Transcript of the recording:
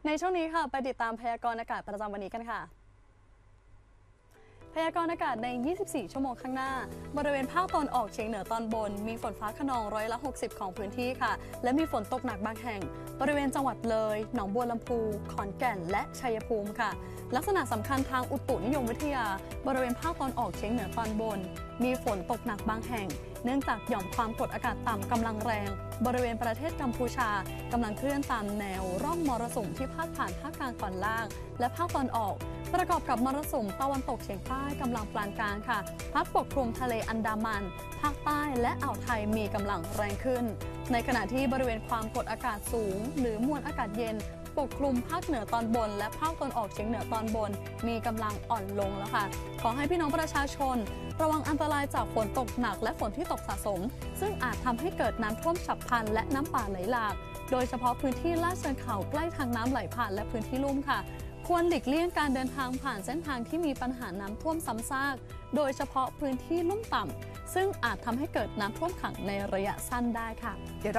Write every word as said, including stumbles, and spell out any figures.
ในช่วงนี้ค่ะไปติดตามพยากรณ์อากาศประจำวันนี้กันค่ะพยากรณ์อากาศใน ยี่สิบสี่ ชั่วโมงข้างหน้าบริเวณภาคตะวันออกเฉียงเหนือตอนบนมีฝนฟ้าคะนองร้อยละ หกสิบ ของพื้นที่ค่ะและมีฝนตกหนักบางแห่งบริเวณจังหวัดเลยหนองบัวลำพูขอนแก่นและชัยภูมิค่ะลักษณะสำคัญทางอุตุนิยมวิทยาบริเวณภาคตะวันออกเฉียงเหนือตอนบนมีฝนตกหนักบางแห่งเนื่องจากหย่อมความกดอากาศต่ำกำลังแรงบริเวณประเทศกัมพูชากำลังเคลื่อนตามแนวร่องมรสุมที่พาดผ่านภาคกลางตอนล่างและภาคตะวันออกประกอบกับมรสุมตะวันตกเฉียงใต้กำลังปานกลางค่ะพัดปกคลุมทะเลอันดามันภาคใต้และอ่าวไทยมีกำลังแรงขึ้นในขณะที่บริเวณความกดอากาศสูงหรือมวลอากาศเย็นปกคลุมภาคเหนือตอนบนและภาคตะวันออกเฉียงเหนือตอนบนมีกำลังอ่อนลงแล้วค่ะขอให้พี่น้องประชาชนระวังอันตรายจากฝนตกหนักและฝนที่ตกสะสมซึ่งอาจทำให้เกิดน้ำท่วมฉับพลันและน้ำป่าไหลหลากโดยเฉพาะพื้นที่ลาดเชิงเขาใกล้ทางน้ำไหลผ่านและพื้นที่ลุ่มค่ะควรหลีกเลี่ยงการเดินทางผ่านเส้นทางที่มีปัญหาน้ำท่วมซ้ำซากโดยเฉพาะพื้นที่ลุ่มต่ำซึ่งอาจทำให้เกิดน้ำท่วมขังในระยะสั้นได้ค่ะ